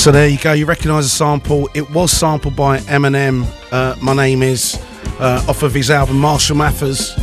So there you go, you recognise the sample. It was sampled by Eminem. My Name Is, off of his album Marshall Mathers.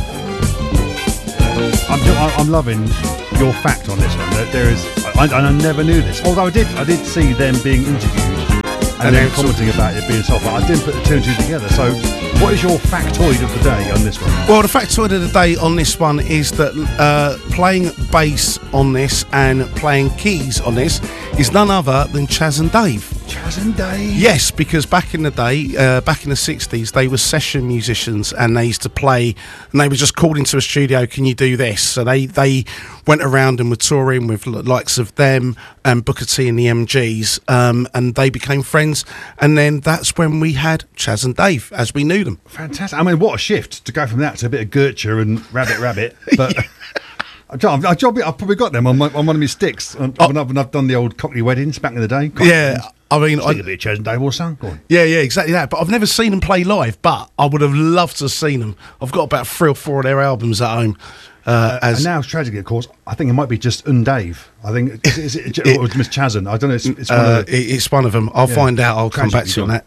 I'm loving your fact on this one. There is, I never knew this. Although I did see them being interviewed and then commenting about it being soft, but I didn't put the two and two together. So, what is your factoid of the day on this one? Well, the factoid of the day on this one is that playing bass on this and playing keys on this is none other than Chas and Dave. Chas and Dave? Yes, because back in the day, back in the 60s, they were session musicians and they used to play, and they were just called into a studio, can you do this? So they went around and were touring with likes of them and Booker T and the MGs, and they became friends, and then that's when we had Chas and Dave as we knew them. Fantastic. I mean, what a shift to go from that to a bit of Gertrude and Rabbit. But I've probably got them on one of my sticks. When I've done the old Cockney weddings back in the day. I mean, a bit of Chas and Dave or something. Yeah, exactly that. But I've never seen them play live, but I would have loved to have seen them. I've got about 3 or 4 of their albums at home. And now, tragically, of course, I think it might be just Dave. I think is it or Miss Chasen. I don't know. It's one of them. I'll find out. I'll come back to you on that.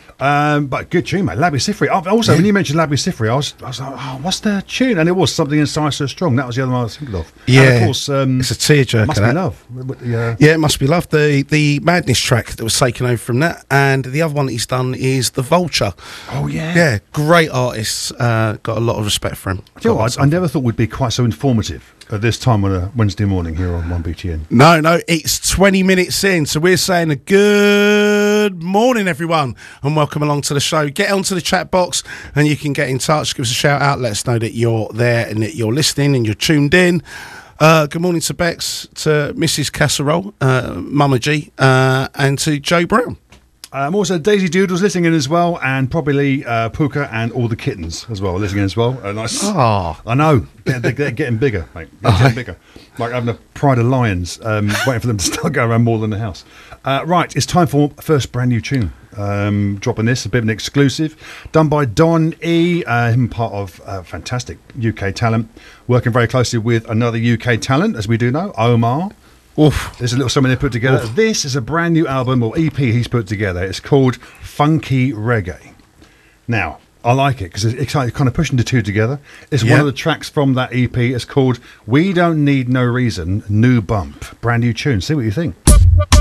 But good tune, mate. Labi Siffre. Also, when you mentioned Labi Siffre, I was like, oh, what's the tune? And it was Something Inside So Strong. That was the other one I was thinking of. Yeah, and of course, it's a tearjerker. Must Be Love. Yeah, It Must Be Love. The Madness track that was taken over from that, and the other one that he's done is The Vulture. Oh yeah, yeah, great artist. Got a lot of respect for him. You know, I never thought we'd be quite so informative at this time on a Wednesday morning here on 1BTN. No, it's 20 minutes in, so we're saying a good morning, everyone, and welcome along to the show. Get onto the chat box and you can get in touch, give us a shout out, let us know that you're there and that you're listening and you're tuned in. Good morning to Bex, to Mrs. Casserole, Mama G, and to Joe Brown. Also, Daisy Doodles listening in as well, and probably Puka and all the kittens as well listening in as well. Nice. Oh. I know. They're getting bigger, mate. They're getting bigger. Like having a pride of lions, waiting for them to start going around more than the house. Right, it's time for first brand new tune. Dropping this, a bit of an exclusive, done by Don E, him part of fantastic UK talent, working very closely with another UK talent, as we do know, Omar. Oof. There's a little something they put together. Oof. This is a brand new album or EP he's put together. It's called Funky Reggae. Now, I like it because it's kind of pushing the two together. It's one of the tracks from that EP. It's called We Don't Need No Reason, New Bump. Brand new tune. See what you think.